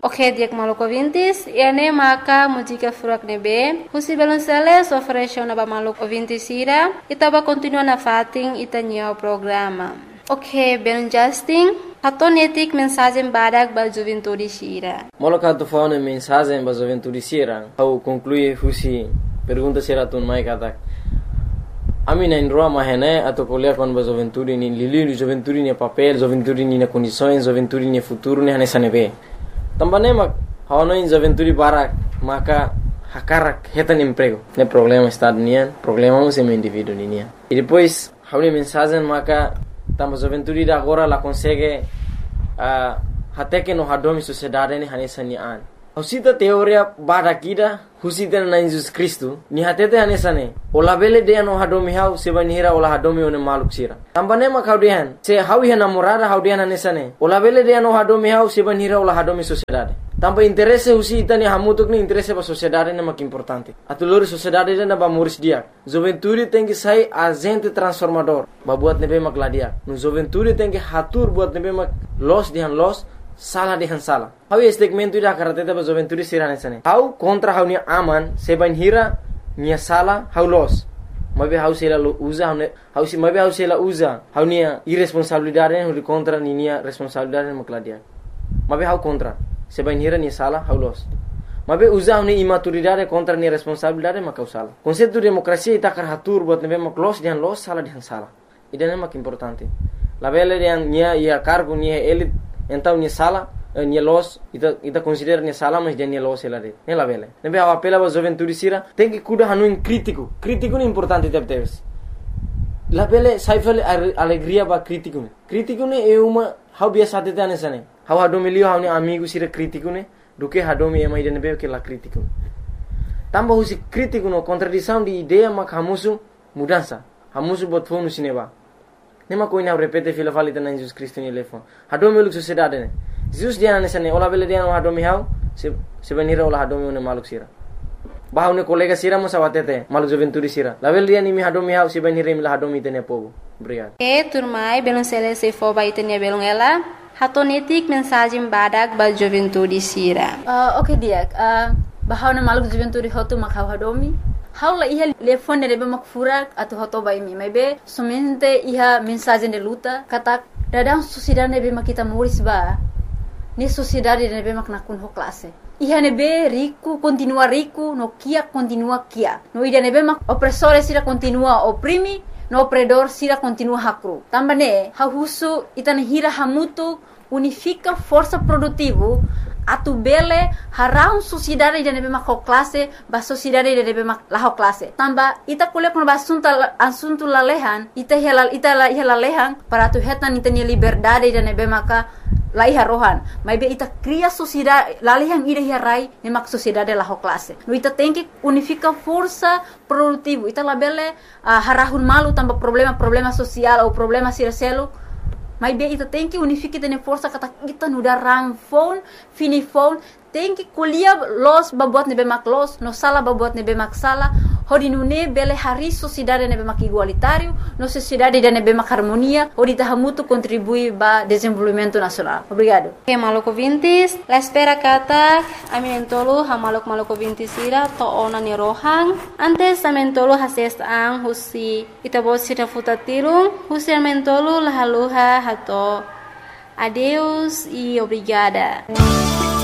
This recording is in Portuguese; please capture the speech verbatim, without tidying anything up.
Ok, diak maluco ouvintes, e ane maka música furak nebe, husi belonceles oferece na maluco ouvintes ira, itaba continua na fating itanya o programa. Ok, ben Justin, hatonetik mensagem badak ba juventude sira. Moloka tu fauna mensagem ba juventude sira, au conclui husi pergunta sira tun mai katak. Ami na indroa mahene atau kuliah kon ba juventude ni lili juventude ni papel, juventude ni na condições, juventude ni futuro ni hane sanebe. Tambane mak hawana in juventude barak maka hakarak hetan emprego. Ne problema está nian, problema é um indivíduo nian. E depois hauni mensagem maka tamba juventude da agora la consegue uh, hateke no hadomi sociedade ni hane sanian. Husita teoria barakida husita na Jesus Cristo ni hatete hane sane. Ola bele de no hadomi hau se banira ola hadomi one maluk sira. Tambane mak haudian se hawi hana morada haudian hane sane. Ola bele de no hadomi hau se banira ola hadomi sociedade. Tamba interesse husita ni hamutuk ni interesse ba sociedade na mak importante. Atulori sociedade na ba muris dia. Juventude tem que sair agente transformador. Ba buat nebe mak ladia. No juventude tem que hatur buat nebe mak los dihan los salah dihan salah. Hau segmento ida karate ba juventude sirane sane. Hau kontra hau ni aman se banira ni salah hau los. Mabe hau sela lo usa hau hau si mabe hau sela usa. Hau ni irresponsabilidade hau contra ni ni responsabilidade mak ladia. Mabe hau contra se banira ni salah hau los. Mabe usa ni imaturidade contra ni responsabilidade mak hau salah. Konsepto demokrasia ita kar hatur buat nebe mak los dihan los salah dihan salah. Ida mak importante. La bele dihan nia ia cargo ni elit então ni sala ni los ita ita considera ni sala mas dia ni los ela de ne la vele nebe a apela ba juventude sira tem que cuida hanu in crítico crítico ni importante deve ter la vele sai vele alegria ba crítico ne crítico ne é uma how biasa de tane sane how hado milio how ni amigo sira crítico ne do que hado mi ema ide nebe que la crítico tamba husi crítico no contradição de ideia mak hamusu mudança hamusu bot fonu sineba. Nema ko ina repete fila falita na Jesus Cristo ni lefon. Hado mi luk sociedade ne. Jesus dia na sane ola bele dia no hado mi hau se se benira ola hado mi ne maluk sira. Bahau ne kolega sira mo sawatete maluk juventude sira. La bele dia ni mi hado mi hau se benira mi la hado mi tene povo. Obrigado. E turmai belon sele se fo ba itenia belon ela. Hatonetik mensagem badak ba juventude sira. Uh, okay dia. Uh, bahau na maluk juventude hotu makhau hado mi. Haula iha telefone nebe mak furak atau hoto bai mi maybe somente iha mensagem de luta kata dadang sociedade nebe mak kita muris ba ni sociedade nebe mak nakun ho classe iha nebe rico continua rico no kia continua kia no ida nebe mak opressore sira continua oprimi no opredor sira continua hakru tambane ha husu itana hira hamutu unifica força produtivo atu bele harau sociedade de nebe mak classe ba sociedade de nebe mak la classe tamba ita kuliah kon basunta asunto lalehan ita hela ita la hela lehan para tu hetan ita ni liberdade de nebe maka la iha rohan mai be ita cria sociedade lalehan ida hirai ne mak sociedade la classe no ita tem que unifica força produtivo ita la bele uh, harahun malu tamba problema problema social ou problema siraselo. Mas bem, ita tem que unificar tene força kata kita nuda ram phone, fini phone, tem que kuliah los babuat nebe mak los, no sala babuat nebe mak sala, hodi nune bele hari sociedade nebe mak igualitário, no sociedade de nebe mak harmonia, hodi tahamutu contribui ba desenvolvimento nacional. Obrigado. Okay, maluco ouvintes, la espera kata aminentolo ha maluk maluco ouvintes ira to ona ni rohang, antes amentolo hases ang husi itabo sira futatirung, husi amentolo lahaluha hato. Adeus e obrigada.